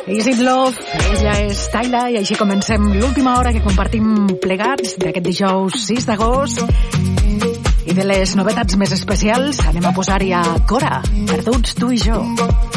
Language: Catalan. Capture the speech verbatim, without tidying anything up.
Is It Love? Ella és Tyla i així comencem l'última hora que compartim plegats d'aquest dijous sis d'agost. I de les novetats més especials anem a posar-hi a Cora, Perduts tu i jo.